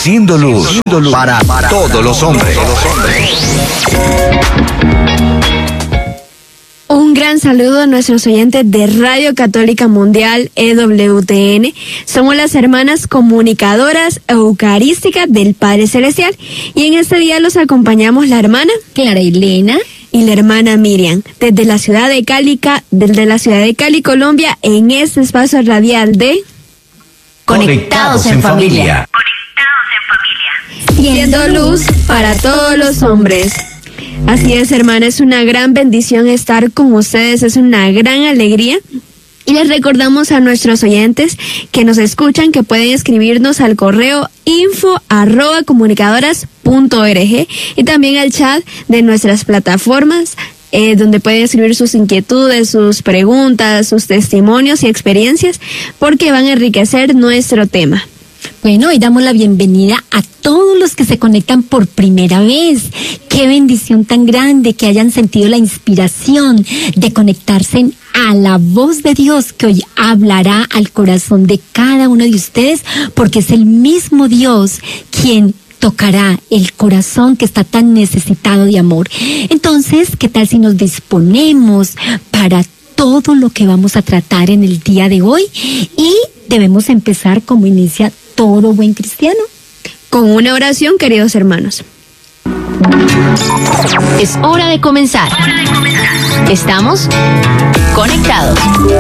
Haciendo luz para todos los hombres. Un gran saludo a nuestros oyentes de Radio Católica Mundial EWTN. Somos las hermanas comunicadoras eucarísticas del Padre Celestial y en este día los acompañamos la hermana Clara Elena y la hermana Miriam desde la ciudad de Cali, Colombia, en este espacio radial de Conectados en Familia. Siendo luz para todos los hombres. Así es, hermana, es una gran bendición estar con ustedes, es una gran alegría. Y les recordamos a nuestros oyentes que nos escuchan que pueden escribirnos al correo info@comunicadoras.org y también al chat de nuestras plataformas, donde pueden escribir sus inquietudes, sus preguntas, sus testimonios y experiencias, porque van a enriquecer nuestro tema. Bueno, hoy damos la bienvenida a todos los que se conectan por primera vez. Qué bendición tan grande que hayan sentido la inspiración de conectarse a la voz de Dios que hoy hablará al corazón de cada uno de ustedes, porque es el mismo Dios quien tocará el corazón que está tan necesitado de amor. Entonces, ¿qué tal si nos disponemos para todo lo que vamos a tratar en el día de hoy? Y debemos empezar como inicia todo buen cristiano, con una oración, queridos hermanos. Es hora de comenzar. Estamos conectados.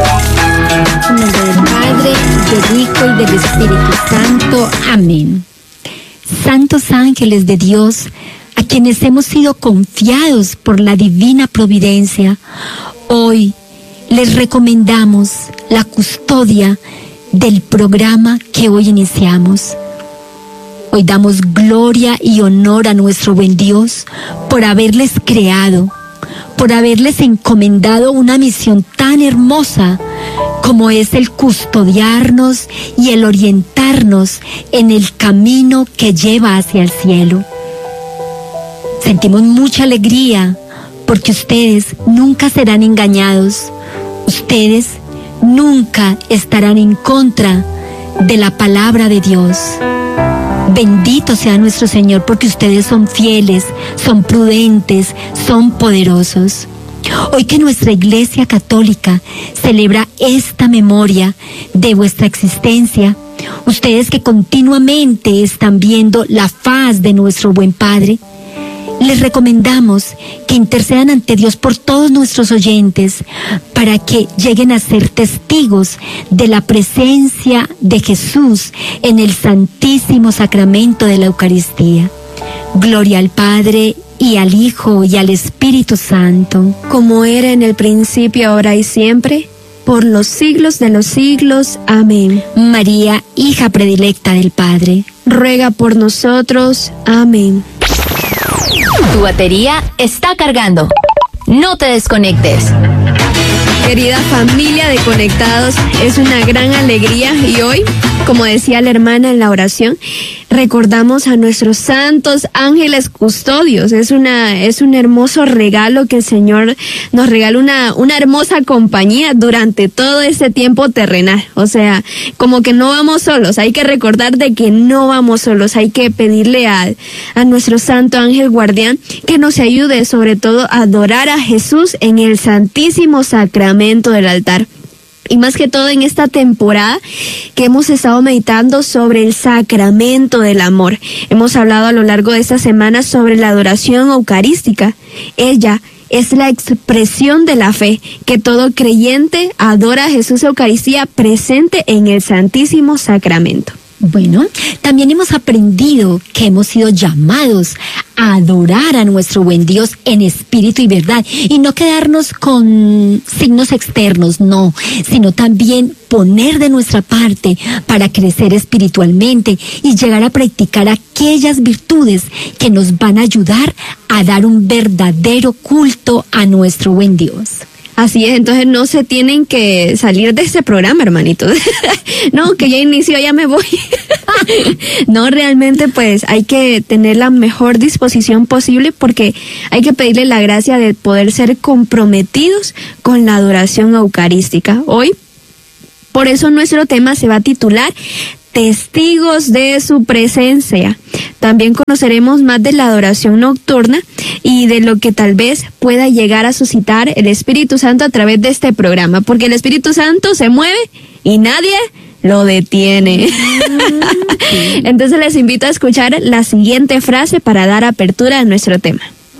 En nombre del Padre, del Hijo y del Espíritu Santo. Amén. Santos ángeles de Dios, a quienes hemos sido confiados por la divina providencia, hoy les recomendamos la custodia del programa que hoy iniciamos. Hoy damos gloria y honor a nuestro buen Dios por haberles creado, por haberles encomendado una misión tan hermosa como es el custodiarnos y el orientarnos en el camino que lleva hacia el cielo. Sentimos mucha alegría porque ustedes nunca serán engañados. Ustedes nunca estarán en contra de la palabra de Dios. Bendito sea nuestro Señor porque ustedes son fieles, son prudentes, son poderosos. Hoy que nuestra Iglesia Católica celebra esta memoria de vuestra existencia, ustedes que continuamente están viendo la faz de nuestro buen Padre, les recomendamos que intercedan ante Dios por todos nuestros oyentes para que lleguen a ser testigos de la presencia de Jesús en el Santísimo Sacramento de la Eucaristía. Gloria al Padre y al Hijo y al Espíritu Santo, como era en el principio, ahora y siempre, por los siglos de los siglos. Amén. María, hija predilecta del Padre, ruega por nosotros. Amén. Tu batería está cargando. No te desconectes. Querida familia de Conectados, es una gran alegría y hoy, como decía la hermana en la oración, recordamos a nuestros santos ángeles custodios. Es un hermoso regalo que el Señor nos regala, una hermosa compañía durante todo este tiempo terrenal. O sea, como que no vamos solos, hay que recordar de que no vamos solos, hay que pedirle a nuestro santo ángel guardián que nos ayude sobre todo a adorar a Jesús en el Santísimo Sacramento del altar. Y más que todo en esta temporada que hemos estado meditando sobre el sacramento del amor. Hemos hablado a lo largo de esta semana sobre la adoración eucarística. Ella es la expresión de la fe, que todo creyente adora a Jesús Eucaristía presente en el Santísimo Sacramento. Bueno, también hemos aprendido que hemos sido llamados a adorar a nuestro buen Dios en espíritu y verdad, y no quedarnos con signos externos, no, sino también poner de nuestra parte para crecer espiritualmente y llegar a practicar aquellas virtudes que nos van a ayudar a dar un verdadero culto a nuestro buen Dios. Así es, entonces no se tienen que salir de este programa, hermanitos. No, que ya inició, ya me voy. No, realmente pues hay que tener la mejor disposición posible porque hay que pedirle la gracia de poder ser comprometidos con la adoración eucarística. Hoy, por eso nuestro tema se va a titular testigos de su presencia. También conoceremos más de la adoración nocturna y de lo que tal vez pueda llegar a suscitar el Espíritu Santo a través de este programa, porque el Espíritu Santo se mueve y nadie lo detiene. Entonces les invito a escuchar la siguiente frase para dar apertura a nuestro tema.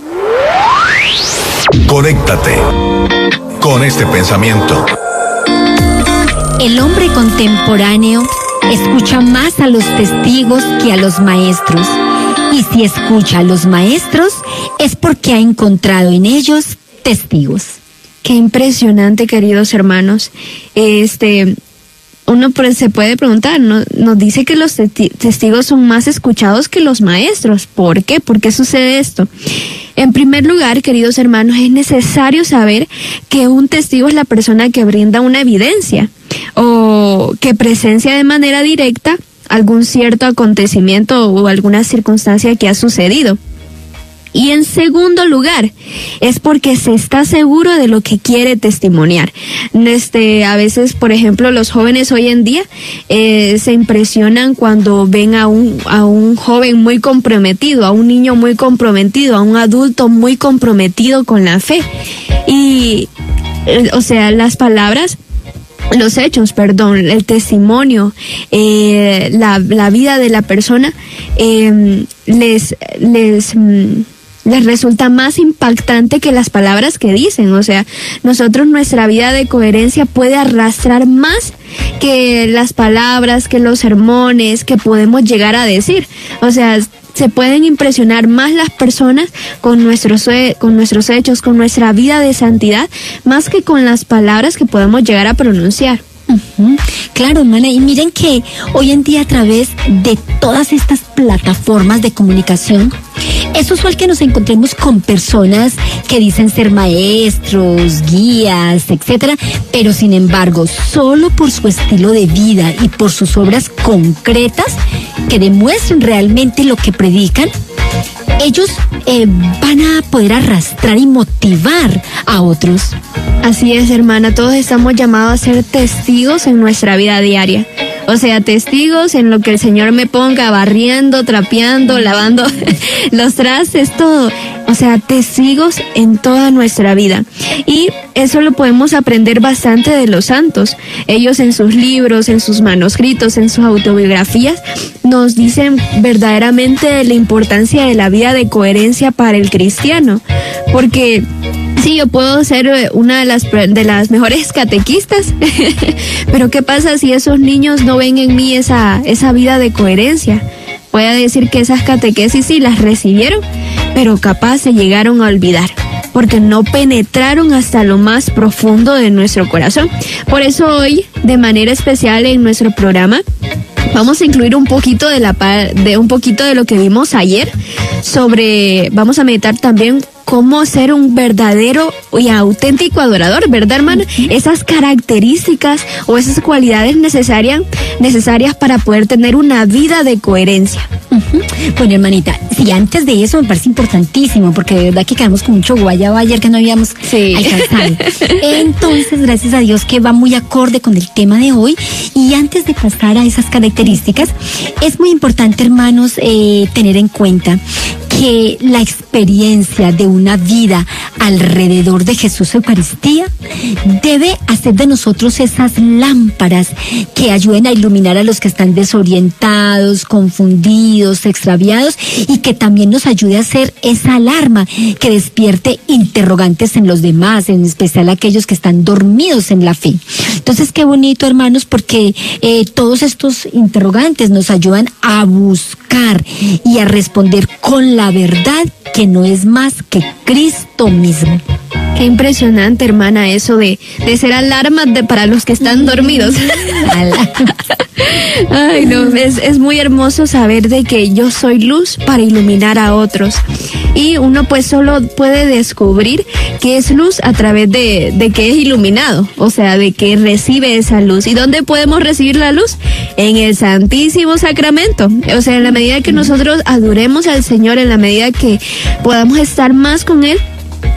Conéctate con este pensamiento. El hombre contemporáneo escucha más a los testigos que a los maestros. Y si escucha a los maestros, es porque ha encontrado en ellos testigos. Qué impresionante, queridos hermanos. Uno se puede preguntar, nos dice que los testigos son más escuchados que los maestros. ¿Por qué? ¿Por qué sucede esto? En primer lugar, queridos hermanos, es necesario saber que un testigo es la persona que brinda una evidencia o que presencia de manera directa algún cierto acontecimiento o alguna circunstancia que ha sucedido. Y en segundo lugar, es porque se está seguro de lo que quiere testimoniar. A veces, por ejemplo, los jóvenes hoy en día se impresionan cuando ven a un joven muy comprometido, a un niño muy comprometido, a un adulto muy comprometido con la fe. Y, las palabras, los hechos, el testimonio, la vida de la persona, les resulta más impactante que las palabras que dicen. Nuestra vida de coherencia puede arrastrar más que las palabras, que los sermones que podemos llegar a decir. Se pueden impresionar más las personas con nuestros hechos, con nuestra vida de santidad, más que con las palabras que podemos llegar a pronunciar. Claro, hermana, y miren que hoy en día a través de todas estas plataformas de comunicación, es usual que nos encontremos con personas que dicen ser maestros, guías, etcétera, pero sin embargo, solo por su estilo de vida y por sus obras concretas que demuestren realmente lo que predican, ellos van a poder arrastrar y motivar a otros. Así es, hermana, todos estamos llamados a ser testigos en nuestra vida diaria. Testigos en lo que el Señor me ponga, barriendo, trapeando, lavando los trastes, todo. Testigos en toda nuestra vida. Y eso lo podemos aprender bastante de los santos. Ellos en sus libros, en sus manuscritos, en sus autobiografías, nos dicen verdaderamente la importancia de la vida de coherencia para el cristiano. Porque sí, yo puedo ser una de las mejores catequistas, pero ¿qué pasa si esos niños no ven en mí esa vida de coherencia? Voy a decir que esas catequesis sí las recibieron, pero capaz se llegaron a olvidar, porque no penetraron hasta lo más profundo de nuestro corazón. Por eso hoy, de manera especial en nuestro programa, vamos a incluir un poquito de lo que vimos ayer vamos a meditar también cómo ser un verdadero y auténtico adorador, ¿verdad, hermana? Esas características o esas cualidades necesarias para poder tener una vida de coherencia. Bueno, hermanita, sí, antes de eso me parece importantísimo, porque de verdad que quedamos con mucho guayabo ayer que no habíamos alcanzado. Entonces, gracias a Dios que va muy acorde con el tema de hoy. Y antes de pasar a esas características, es muy importante, hermanos, tener en cuenta que la experiencia de una vida alrededor de Jesús Eucaristía debe hacer de nosotros esas lámparas que ayuden a iluminar a los que están desorientados, confundidos, extraviados, y que también nos ayude a ser esa alarma que despierte interrogantes en los demás, en especial aquellos que están dormidos en la fe. Entonces, qué bonito, hermanos, porque todos estos interrogantes nos ayudan a buscar y a responder con la verdad, que no es más que Cristo mismo. Qué impresionante, hermana, eso de ser alarmas para los que están dormidos. Ay, no, es muy hermoso saber de que yo soy luz para iluminar a otros. Y uno pues solo puede descubrir que es luz a través de que es iluminado, de que recibe esa luz. ¿Y dónde podemos recibir la luz? En el Santísimo Sacramento. En la medida que nosotros adoremos al Señor, en la medida que podamos estar más con Él,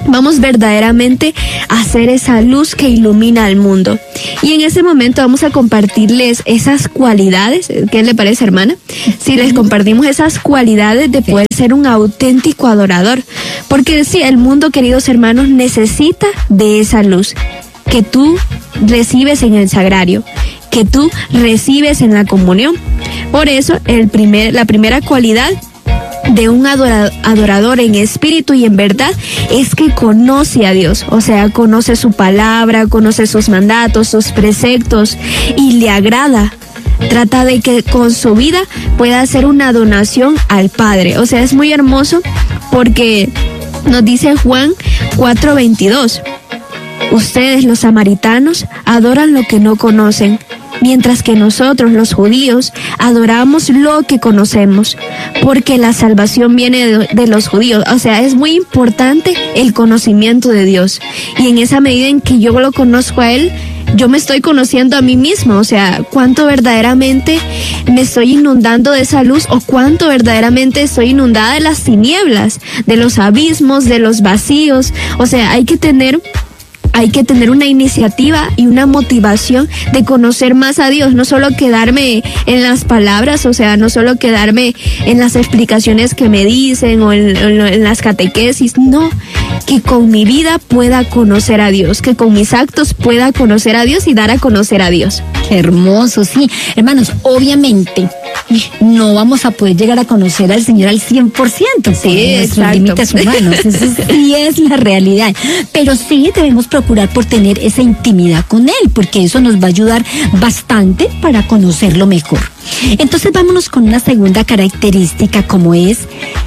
vamos verdaderamente a ser esa luz que ilumina al mundo. Y en ese momento vamos a compartirles esas cualidades. ¿Qué le parece, hermana? Si les compartimos esas cualidades de poder ser un auténtico adorador. Porque sí, el mundo, queridos hermanos, necesita de esa luz que tú recibes en el sagrario, que tú recibes en la comunión. Por eso, la primera cualidad de un adorador en espíritu y en verdad es que conoce a Dios, o sea, conoce su palabra, conoce sus mandatos, sus preceptos y le agrada. Trata de que con su vida pueda hacer una donación al Padre. O sea, es muy hermoso porque nos dice Juan 4:22. Ustedes, los samaritanos, adoran lo que no conocen, mientras que nosotros, los judíos, adoramos lo que conocemos, porque la salvación viene de los judíos. O sea, es muy importante el conocimiento de Dios. Y en esa medida en que yo lo conozco a Él, yo me estoy conociendo a mí mismo. O sea, cuánto verdaderamente me estoy inundando de esa luz, o cuánto verdaderamente estoy inundada de las tinieblas, de los abismos, de los vacíos. O sea, hay que tener una iniciativa y una motivación de conocer más a Dios, no solo quedarme en las palabras, o sea, no solo quedarme en las explicaciones que me dicen o en las catequesis, no, que con mi vida pueda conocer a Dios, que con mis actos pueda conocer a Dios y dar a conocer a Dios. Qué hermoso, sí. Hermanos, obviamente no vamos a poder llegar a conocer al Señor al 100%, sí, nuestros límites humanos, eso sí es la realidad, pero sí debemos procurar por tener esa intimidad con Él, porque eso nos va a ayudar bastante para conocerlo mejor. Entonces vámonos con una segunda característica, como es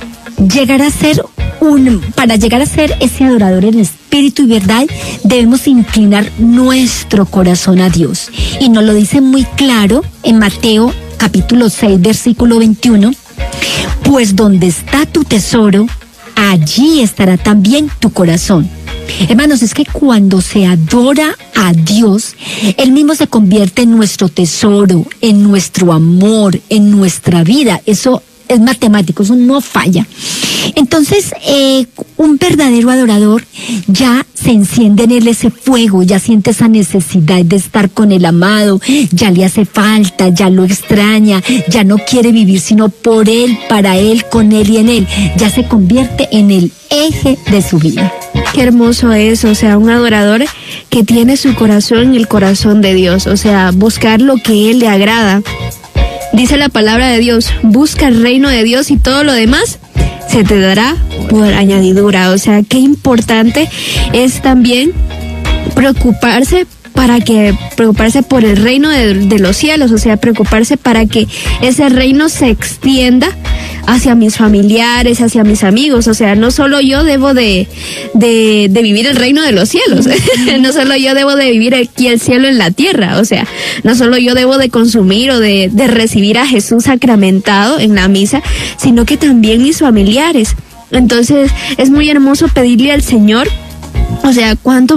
para llegar a ser ese adorador en espíritu y verdad, debemos inclinar nuestro corazón a Dios. Y nos lo dice muy claro en Mateo capítulo 6, versículo 21, pues donde está tu tesoro, allí estará también tu corazón. Hermanos, es que cuando se adora a Dios, Él mismo se convierte en nuestro tesoro, en nuestro amor, en nuestra vida. Eso es matemático, eso no falla. Entonces, un verdadero adorador ya se enciende en él ese fuego, ya siente esa necesidad de estar con el amado, ya le hace falta, ya lo extraña, ya no quiere vivir sino por Él, para Él, con Él y en Él. Ya se convierte en el eje de su vida. Qué hermoso es, o sea, un adorador que tiene su corazón en el corazón de Dios, o sea, buscar lo que Él le agrada. Dice la palabra de Dios, busca el reino de Dios y todo lo demás se te dará por añadidura. O sea, qué importante es también preocuparse por el reino de los cielos, o sea, preocuparse para que ese reino se extienda hacia mis familiares, hacia mis amigos. O sea, no solo yo debo de vivir el reino de los cielos, no solo yo debo de vivir aquí el cielo en la tierra, o sea, no solo yo debo de consumir o de recibir a Jesús sacramentado en la misa, sino que también mis familiares. Entonces, es muy hermoso pedirle al Señor, o sea, cuánto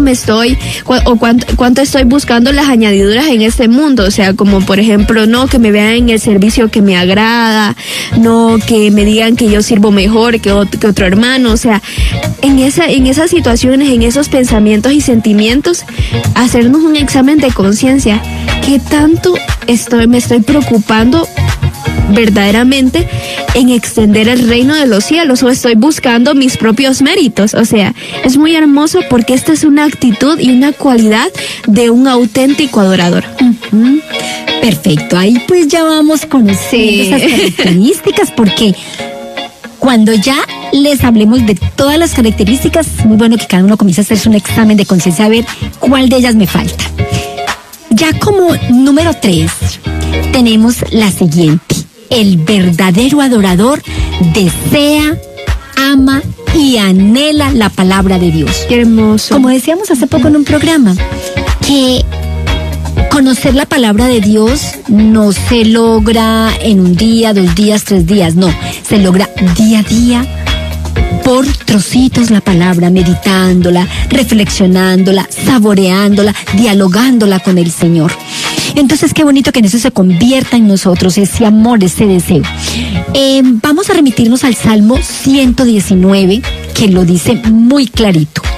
estoy buscando las añadiduras en este mundo. O sea, como por ejemplo, no que me vean en el servicio que me agrada, no que me digan que yo sirvo mejor que otro hermano. O sea, en esas situaciones, en esos pensamientos y sentimientos, hacernos un examen de conciencia. ¿Qué tanto me estoy preocupando verdaderamente en extender el reino de los cielos, o estoy buscando mis propios méritos? O sea, es muy hermoso porque esta es una actitud y una cualidad de un auténtico adorador. Uh-huh. Perfecto, ahí pues ya vamos conociendo esas características, porque cuando ya les hablemos de todas las características, es muy bueno que cada uno comience a hacerse un examen de conciencia a ver cuál de ellas me falta. Ya como número 3 tenemos la siguiente: el verdadero adorador desea, ama y anhela la palabra de Dios. Qué hermoso. Como decíamos hace poco en un programa, que conocer la palabra de Dios no se logra en un día, 2 días, 3 días, no, se logra día a día, por trocitos la palabra, meditándola, reflexionándola, saboreándola, dialogándola con el Señor. Entonces, qué bonito que en eso se convierta en nosotros ese amor, ese deseo. Vamos a remitirnos al Salmo 119, que lo dice muy clarito.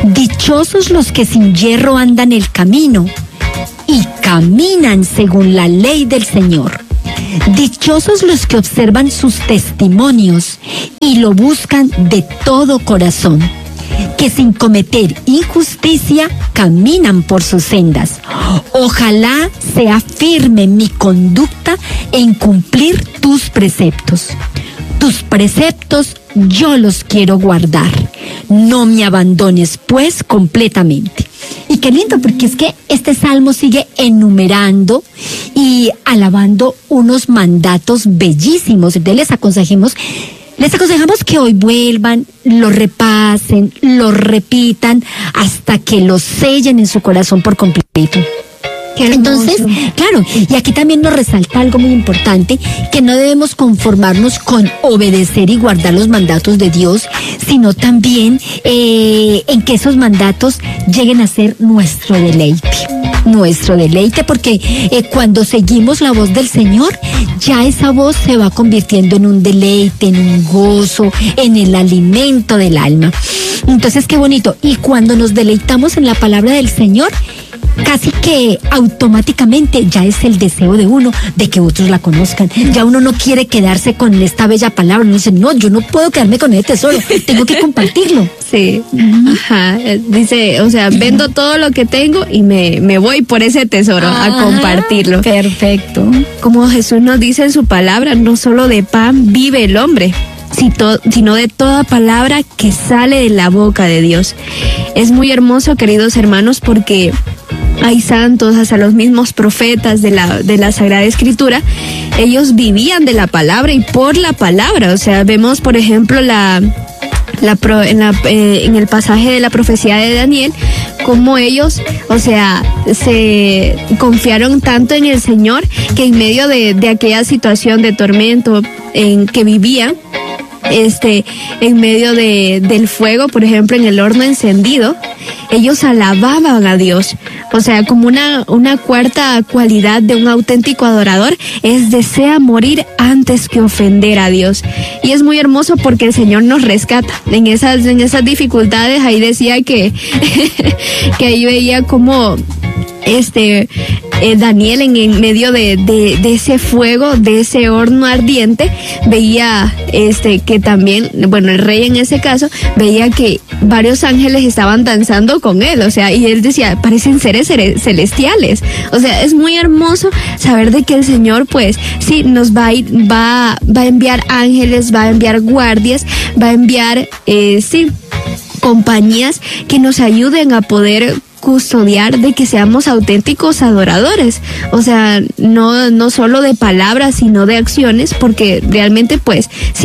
Dichosos los que sin yerro andan el camino y caminan según la ley del Señor. Dichosos los que observan sus testimonios y lo buscan de todo corazón, que sin cometer injusticia caminan por sus sendas. Ojalá sea firme mi conducta en cumplir tus preceptos. Tus preceptos yo los quiero guardar. No me abandones, pues, completamente. Y qué lindo, porque es que este salmo sigue enumerando y alabando unos mandatos bellísimos. Entonces les aconsejamos que hoy vuelvan, lo repasen, lo repitan hasta que lo sellen en su corazón por completo. Entonces, claro, y aquí también nos resalta algo muy importante, que no debemos conformarnos con obedecer y guardar los mandatos de Dios, sino también en que esos mandatos lleguen a ser nuestro deleite, porque cuando seguimos la voz del Señor, ya esa voz se va convirtiendo en un deleite, en un gozo, en el alimento del alma. Entonces, qué bonito. Y cuando nos deleitamos en la palabra del Señor, casi que automáticamente ya es el deseo de uno de que otros la conozcan. Ya uno no quiere quedarse con esta bella palabra. Uno dice, no, yo no puedo quedarme con ese tesoro, tengo que compartirlo. Sí, ajá, dice, o sea, vendo todo lo que tengo y me voy por ese tesoro a compartirlo. Perfecto. Como Jesús nos dice en su palabra, no solo de pan vive el hombre, sino de toda palabra que sale de la boca de Dios. Es muy hermoso, queridos hermanos, porque hay santos, hasta los mismos profetas de la Sagrada Escritura, ellos vivían de la palabra y por la palabra. O sea, vemos, por ejemplo, en el pasaje de la profecía de Daniel, como ellos, o sea, se confiaron tanto en el Señor que en medio de aquella situación de tormento en que vivían, en medio del fuego, por ejemplo, en el horno encendido, ellos alababan a Dios. O sea, como una cuarta cualidad de un auténtico adorador es desea morir antes que ofender a Dios. Y es muy hermoso porque el Señor nos rescata en esas dificultades. Ahí decía que que ahí veía como Daniel en medio de ese fuego, de ese horno ardiente, veía que también, bueno, el rey en ese caso, veía que varios ángeles estaban danzando con él, o sea, y él decía, parecen seres celestiales. O sea, es muy hermoso saber de que el Señor, pues, sí, nos va a enviar ángeles, va a enviar guardias, va a enviar, compañías que nos ayuden a poder custodiar de que seamos auténticos adoradores. O sea, no solo de palabras, sino de acciones, porque realmente, pues, si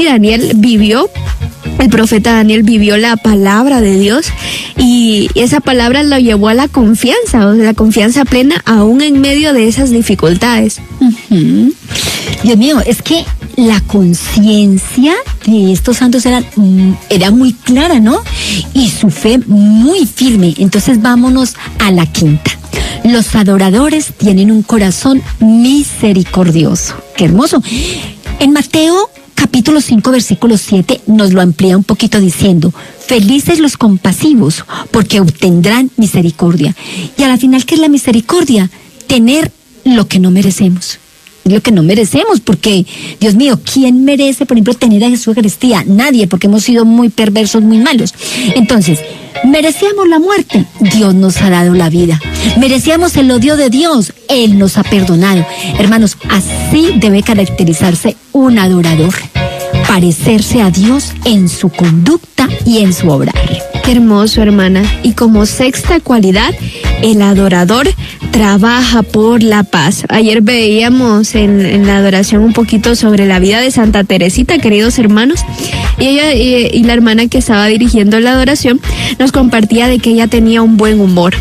el profeta Daniel vivió la palabra de Dios y esa palabra lo llevó a la confianza, o sea, la confianza plena aún en medio de esas dificultades. Uh-huh. Dios mío, es que la conciencia de estos santos era muy clara, ¿no? Y su fe muy firme. Entonces vámonos a la quinta. Los adoradores tienen un corazón misericordioso. ¡Qué hermoso! En Mateo capítulo 5, versículo 7 nos lo amplía un poquito diciendo, felices los compasivos, porque obtendrán misericordia. Y a la final, ¿qué es la misericordia? Tener lo que no merecemos. Lo que no merecemos, porque, Dios mío, ¿quién merece, por ejemplo, tener a Jesús Eucaristía? Nadie, porque hemos sido muy perversos, muy malos. Entonces, merecíamos la muerte, Dios nos ha dado la vida. Merecíamos el odio de Dios, Él nos ha perdonado. Hermanos, así debe caracterizarse un adorador, parecerse a Dios en su conducta y en su obrar. Qué hermoso, hermana. Y como sexta cualidad, el adorador trabaja por la paz. Ayer veíamos en la adoración un poquito sobre la vida de Santa Teresita, queridos hermanos, y ella y la hermana que estaba dirigiendo la adoración nos compartía de que ella tenía un buen humor,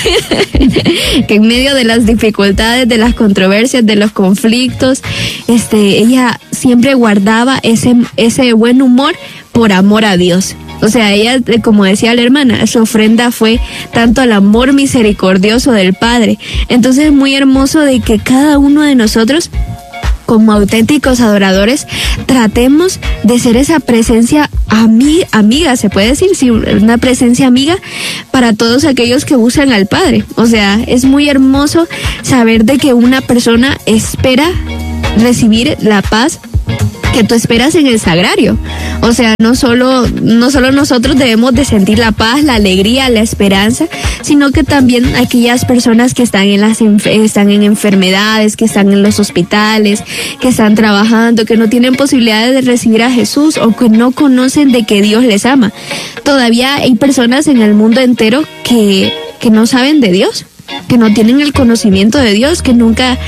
que en medio de las dificultades, de las controversias, de los conflictos, ella siempre guardaba ese buen humor por amor a Dios. O sea, ella, como decía la hermana, su ofrenda fue tanto al amor misericordioso del Padre. Entonces es muy hermoso de que cada uno de nosotros, como auténticos adoradores, tratemos de ser esa presencia amiga, se puede decir, sí, una presencia amiga para todos aquellos que buscan al Padre. O sea, es muy hermoso saber de que una persona espera recibir la paz que tú esperas en el sagrario. O sea, no solo nosotros debemos de sentir la paz, la alegría, la esperanza, sino que también aquellas personas que están están en enfermedades, que están en los hospitales, que están trabajando, que no tienen posibilidades de recibir a Jesús o que no conocen de que Dios les ama. Todavía hay personas en el mundo entero que no saben de Dios, que no tienen el conocimiento de Dios, que nunca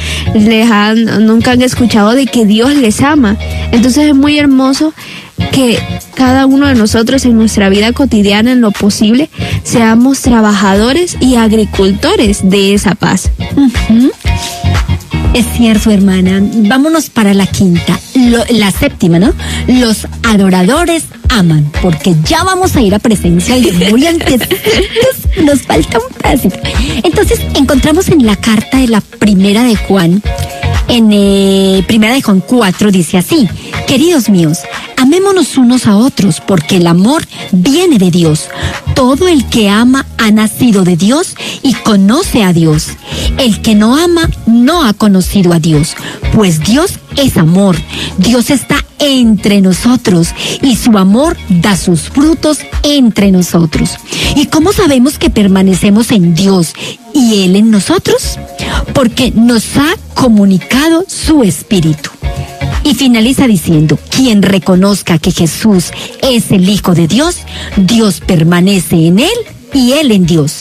han escuchado de que Dios les ama. Entonces es muy hermoso que cada uno de nosotros en nuestra vida cotidiana, en lo posible, seamos trabajadores y agricultores de esa paz. Uh-huh. Es cierto, hermana. Vámonos para la quinta, la séptima, ¿no? Los adoradores aman, porque ya vamos a ir a presencia de amor y antes nos falta un pedacito. Entonces encontramos en la carta de la primera de Juan, primera de Juan 4, dice así: queridos míos, amémonos unos a otros, porque el amor viene de Dios. Todo el que ama ha nacido de Dios y conoce a Dios. El que no ama no ha conocido a Dios, pues Dios es amor. Dios está entre nosotros y su amor da sus frutos entre nosotros. ¿Y cómo sabemos que permanecemos en Dios y Él en nosotros? Porque nos ha comunicado su Espíritu. Y finaliza diciendo: quien reconozca que Jesús es el Hijo de Dios, Dios permanece en Él y Él en Dios.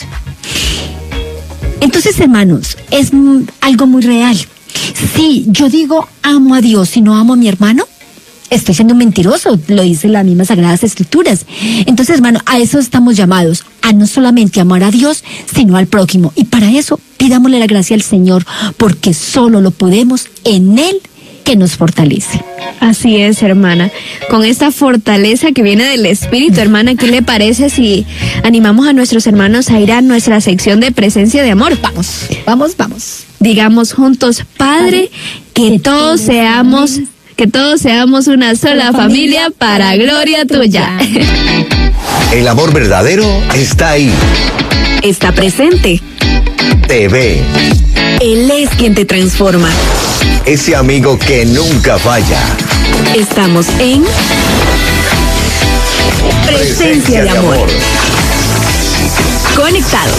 Entonces, hermanos, es algo muy real. Si yo digo amo a Dios y no amo a mi hermano, estoy siendo mentiroso, lo dice las mismas Sagradas Escrituras. Entonces, hermano, a eso estamos llamados, a no solamente amar a Dios, sino al prójimo. Y para eso, pidámosle la gracia al Señor, porque solo lo podemos en Él, que nos fortalece. Así es, hermana. Con esta fortaleza que viene del Espíritu, hermana, ¿qué le parece si animamos a nuestros hermanos a ir a nuestra sección de presencia de amor? Vamos. Digamos juntos: Padre, que todos seamos una sola familia para gloria tuya. El amor verdadero está ahí. Está presente. Te ve. Él es quien te transforma. Ese amigo que nunca falla. Estamos en Presencia de Amor. Conectados.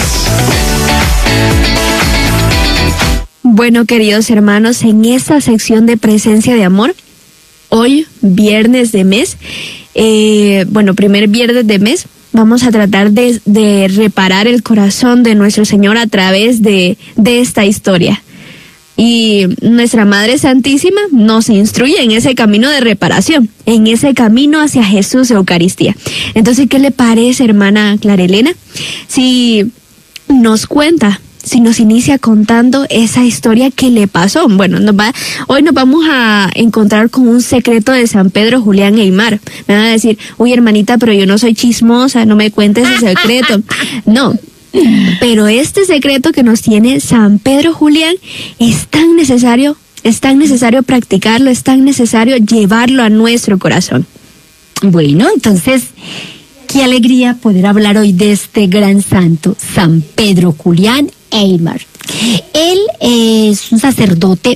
Bueno, queridos hermanos, en esta sección de Presencia de Amor, hoy, viernes de mes, primer viernes de mes, vamos a tratar de reparar el corazón de nuestro Señor a través de esta historia. Y nuestra Madre Santísima nos instruye en ese camino de reparación, en ese camino hacia Jesús Eucaristía. Entonces, ¿qué le parece, hermana Clara Elena, si nos inicia contando esa historia que le pasó? Bueno, hoy nos vamos a encontrar con un secreto de San Pedro Julián Aymar. Me van a decir: uy, hermanita, pero yo no soy chismosa, no me cuentes ese secreto. No, pero este secreto que nos tiene San Pedro Julián es tan necesario practicarlo, es tan necesario llevarlo a nuestro corazón. Bueno, entonces, qué alegría poder hablar hoy de este gran santo, San Pedro Julián Aymar. Él es un sacerdote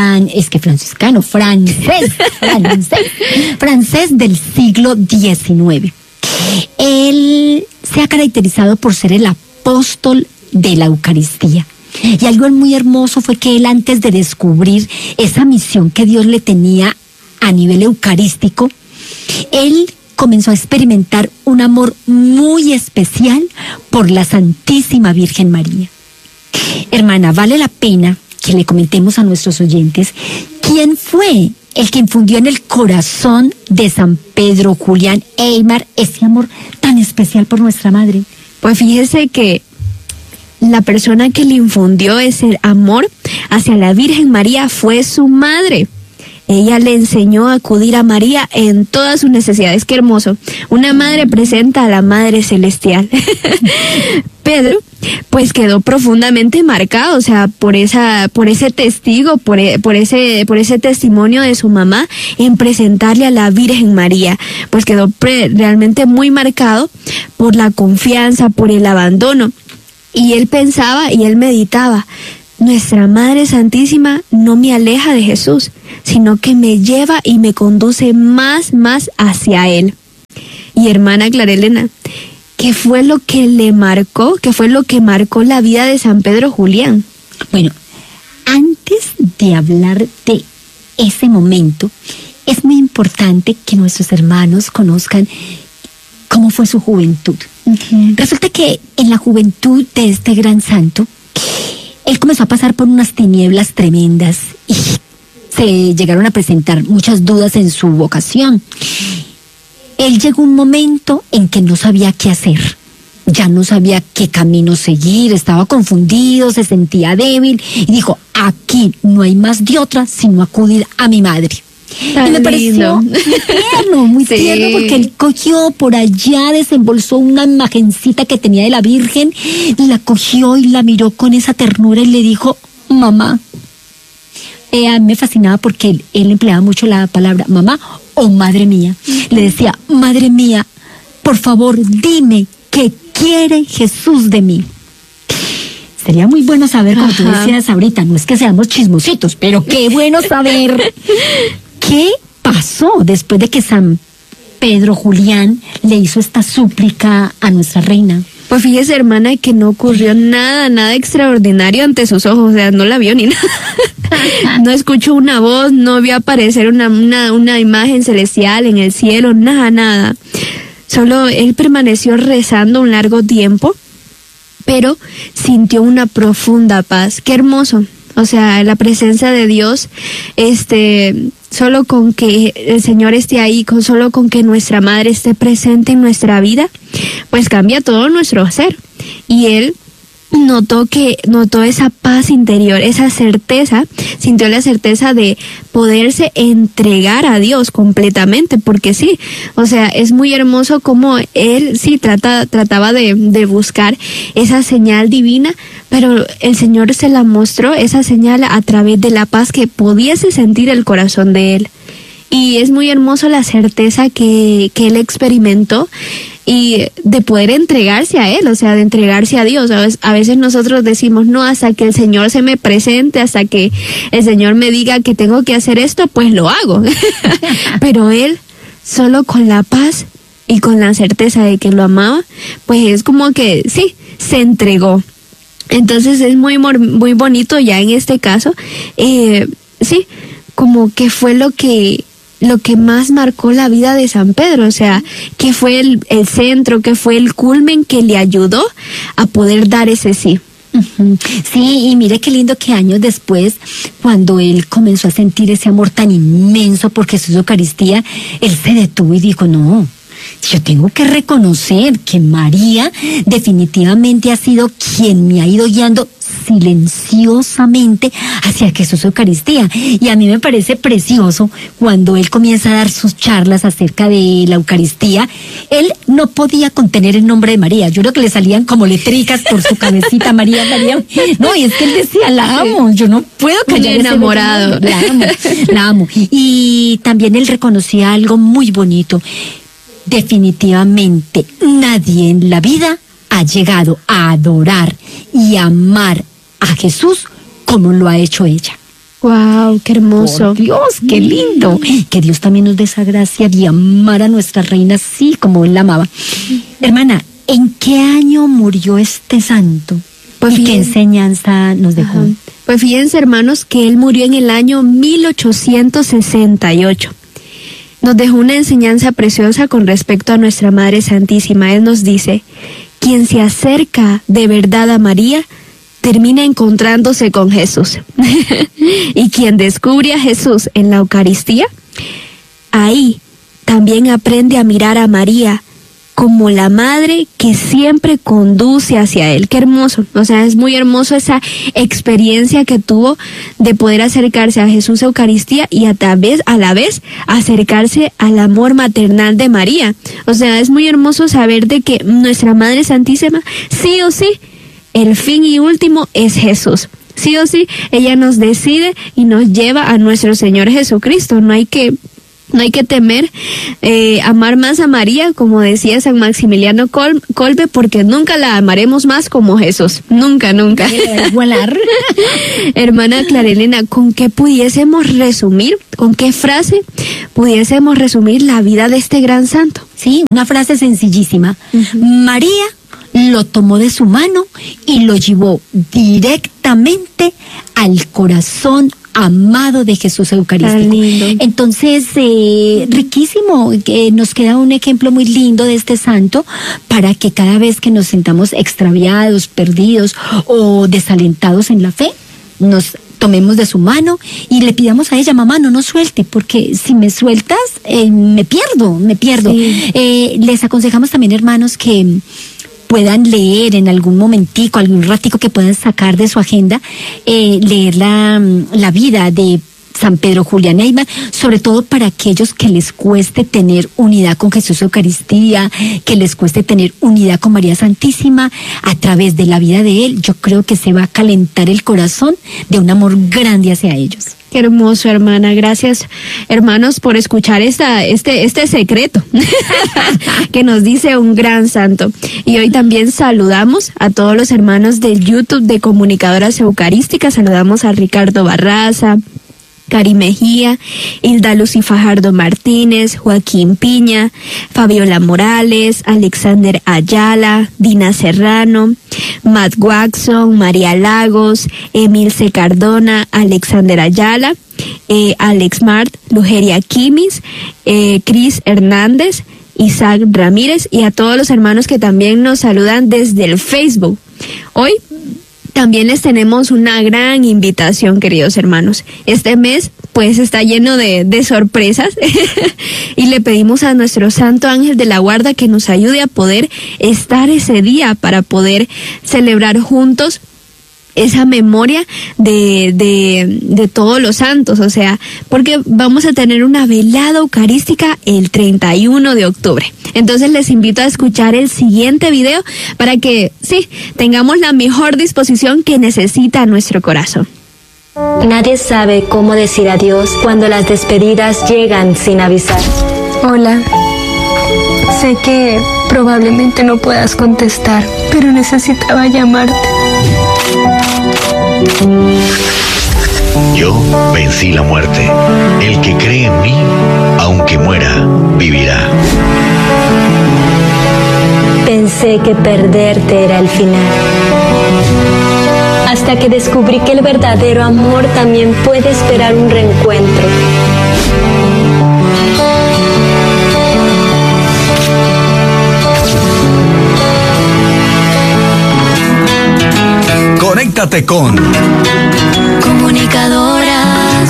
francés del siglo XIX. Él se ha caracterizado por ser el apóstol de la Eucaristía. Y algo muy hermoso fue que él, antes de descubrir esa misión que Dios le tenía a nivel eucarístico, él comenzó a experimentar un amor muy especial por la Santísima Virgen María. Hermana, vale la pena que le comentemos a nuestros oyentes quién fue el que infundió en el corazón de San Pedro Julián Aymar ese amor tan especial por nuestra Madre. Pues fíjese que la persona que le infundió ese amor hacia la Virgen María fue su madre. ella le enseñó a acudir a María en todas sus necesidades. Qué hermoso. Una madre presenta a la Madre Celestial. Pedro, pues quedó profundamente marcado, o sea, por ese testigo, por ese testimonio de su mamá en presentarle a la Virgen María. Pues quedó realmente muy marcado por la confianza, por el abandono. Y él pensaba y él meditaba: nuestra Madre Santísima no me aleja de Jesús, sino que me lleva y me conduce más hacia Él. Y hermana Clarelena, ¿qué fue lo que le marcó? ¿Qué fue lo que marcó la vida de San Pedro Julián? Bueno, antes de hablar de ese momento, es muy importante que nuestros hermanos conozcan cómo fue su juventud. Resulta que en la juventud de este gran santo, él comenzó a pasar por unas tinieblas tremendas y se llegaron a presentar muchas dudas en su vocación. Él llegó un momento en que no sabía qué hacer, ya no sabía qué camino seguir, estaba confundido, se sentía débil y dijo: aquí no hay más de otra sino acudir a mi madre. Tan y me pareció muy Sí. tierno, porque él cogió por allá, desembolsó una imagencita que tenía de la Virgen, la cogió y la miró con esa ternura y le dijo: mamá. A mí me fascinaba porque él empleaba mucho la palabra mamá o madre mía. Le decía: madre mía, por favor, dime qué quiere Jesús de mí. Sería muy bueno saber, como tú decías ahorita, no es que seamos chismositos, pero qué bueno saber qué pasó después de que San Pedro Julián le hizo esta súplica a nuestra reina. Pues fíjese, hermana, que no ocurrió nada extraordinario ante sus ojos, o sea, no la vio ni nada. No escuchó una voz, no vio aparecer una imagen celestial en el cielo, nada. Solo él permaneció rezando un largo tiempo, pero sintió una profunda paz. Qué hermoso. O sea, la presencia de Dios, solo con que el Señor esté ahí, solo con que nuestra Madre esté presente en nuestra vida, pues cambia todo nuestro ser. Y él notó esa paz interior, esa certeza, sintió la certeza de poderse entregar a Dios completamente, porque sí, o sea, es muy hermoso como él sí trataba de buscar esa señal divina, pero el Señor se la mostró, esa señal, a través de la paz que pudiese sentir el corazón de él. Y es muy hermoso la certeza que él experimentó, y de poder entregarse a Él, o sea, de entregarse a Dios. A veces nosotros decimos: no, hasta que el Señor se me presente, hasta que el Señor me diga que tengo que hacer esto, pues lo hago. Pero Él, solo con la paz y con la certeza de que lo amaba, pues es como que sí, se entregó. Entonces es muy bonito ya en este caso, sí, como que fue lo que más marcó la vida de San Pedro, o sea, que fue el centro, que fue el culmen que le ayudó a poder dar ese sí. Sí, y mire qué lindo que años después, cuando él comenzó a sentir ese amor tan inmenso por Jesús de Eucaristía, él se detuvo y dijo: no, yo tengo que reconocer que María definitivamente ha sido quien me ha ido guiando silenciosamente hacia Jesús Eucaristía. Y a mí me parece precioso cuando él comienza a dar sus charlas acerca de la Eucaristía. Él no podía contener el nombre de María. Yo creo que le salían como letricas por su cabecita: María. No, y es que él decía: la amo, yo no puedo callar ese enamorado. La amo. Y también él reconocía algo muy bonito: definitivamente nadie en la vida ha llegado a adorar y amar a Jesús como lo ha hecho ella. Wow, qué hermoso. Por Dios, qué lindo. Que Dios también nos dé esa gracia de amar a nuestra reina así como él la amaba. Hermana, ¿en qué año murió este santo? Pues ¿Y qué enseñanza nos dejó? Pues fíjense, hermanos, que él murió en el año 1868. Nos dejó una enseñanza preciosa con respecto a nuestra Madre Santísima. Él nos dice: quien se acerca de verdad a María termina encontrándose con Jesús. Y quien descubre a Jesús en la Eucaristía, ahí también aprende a mirar a María como la madre que siempre conduce hacia Él. Qué hermoso, o sea, es muy hermoso esa experiencia que tuvo de poder acercarse a Jesús Eucaristía y a la vez acercarse al amor maternal de María. O sea, es muy hermoso saber de que nuestra Madre Santísima, sí o sí, el fin y último es Jesús. Sí o sí, ella nos decide y nos lleva a nuestro Señor Jesucristo. No hay que temer amar más a María, como decía San Maximiliano Kolbe, porque nunca la amaremos más como Jesús. Nunca, nunca. Hermana Clara Elena, ¿con qué pudiésemos resumir, con qué frase pudiésemos resumir la vida de este gran santo? Sí, una frase sencillísima. María lo tomó de su mano y lo llevó directamente al corazón amado de Jesús Eucarístico. Entonces, riquísimo, nos queda un ejemplo muy lindo de este santo para que cada vez que nos sintamos extraviados, perdidos o desalentados en la fe, nos tomemos de su mano y le pidamos a ella: mamá, no nos suelte, porque si me sueltas, me pierdo. Sí. Les aconsejamos también, hermanos, que puedan leer en algún momentico, algún ratico que puedan sacar de su agenda, leer la vida de San Pedro Julián Eyman, sobre todo para aquellos que les cueste tener unidad con Jesús Eucaristía, que les cueste tener unidad con María Santísima. A través de la vida de él, yo creo que se va a calentar el corazón de un amor grande hacia ellos. Qué hermoso, hermana. Gracias, hermanos, por escuchar este secreto que nos dice un gran santo. Y hoy también saludamos a todos los hermanos del YouTube de Comunicadoras Eucarísticas. Saludamos a Ricardo Barraza, Cari Mejía, Hilda Lucy Fajardo Martínez, Joaquín Piña, Fabiola Morales, Alexander Ayala, Dina Serrano, Matt Watson, María Lagos, Emilce Cardona, Alexander Ayala, Alex Mart, Lugeria Quimis, Cris Hernández, Isaac Ramírez, y a todos los hermanos que también nos saludan desde el Facebook. Hoy también les tenemos una gran invitación, queridos hermanos. Este mes pues está lleno de sorpresas y le pedimos a nuestro Santo Ángel de la Guarda que nos ayude a poder estar ese día para poder celebrar juntos esa memoria de todos los santos, o sea, porque vamos a tener una velada eucarística el 31 de octubre. Entonces les invito a escuchar el siguiente video para que, sí, tengamos la mejor disposición que necesita nuestro corazón. Nadie sabe cómo decir adiós cuando las despedidas llegan sin avisar. Hola. Sé que probablemente no puedas contestar, pero necesitaba llamarte. Yo vencí la muerte. El que cree en mí, aunque muera, vivirá. Pensé que perderte era el final, hasta que descubrí que el verdadero amor también puede esperar un reencuentro. Conéctate con Comunicadoras.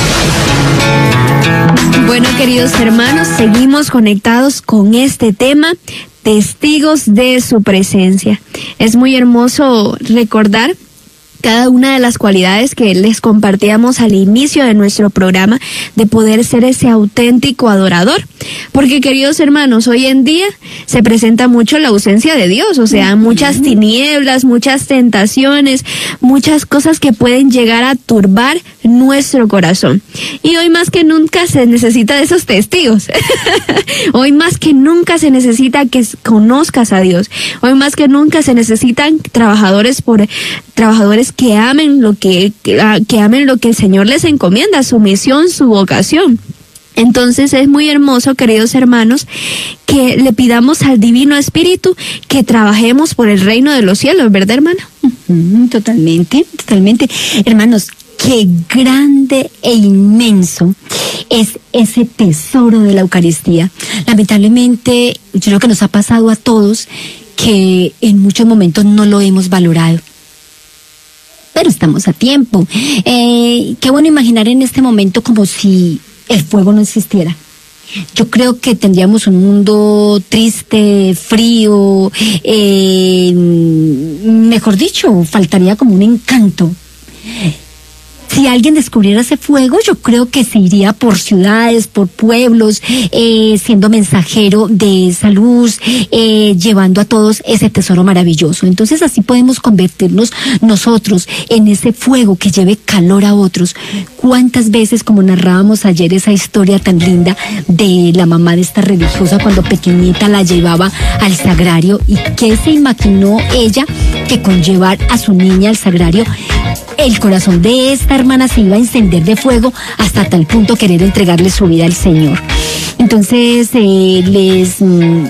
Bueno, queridos hermanos, seguimos conectados con este tema, testigos de su presencia. Es muy hermoso recordar cada una de las cualidades que les compartíamos al inicio de nuestro programa, de poder ser ese auténtico adorador. Porque, queridos hermanos, hoy en día se presenta mucho la ausencia de Dios, o sea, muchas tinieblas, muchas tentaciones, muchas cosas que pueden llegar a turbar nuestro corazón. Y hoy más que nunca se necesita de esos testigos. Hoy más que nunca se necesita que conozcas a Dios. Hoy más que nunca se necesitan trabajadores que amen lo que el Señor les encomienda, su misión, su vocación. Entonces es muy hermoso, queridos hermanos, que le pidamos al Divino Espíritu que trabajemos por el reino de los cielos, ¿verdad, hermana? Totalmente. Hermanos, qué grande e inmenso es ese tesoro de la Eucaristía. Lamentablemente, yo creo que nos ha pasado a todos que en muchos momentos no lo hemos valorado. Pero estamos a tiempo. Qué bueno imaginar en este momento como si el fuego no existiera. yo creo que tendríamos un mundo triste, frío, mejor dicho, faltaría como un encanto. Si alguien descubriera ese fuego, yo creo que se iría por ciudades, por pueblos, siendo mensajero de esa luz, llevando a todos ese tesoro maravilloso. Entonces así podemos convertirnos nosotros en ese fuego que lleve calor a otros. ¿Cuántas veces, como narrábamos ayer esa historia tan linda de la mamá de esta religiosa cuando pequeñita la llevaba al sagrario, y qué se imaginó ella que con llevar a su niña al sagrario, el corazón de esta hermana se iba a encender de fuego hasta tal punto querer entregarle su vida al Señor? Entonces les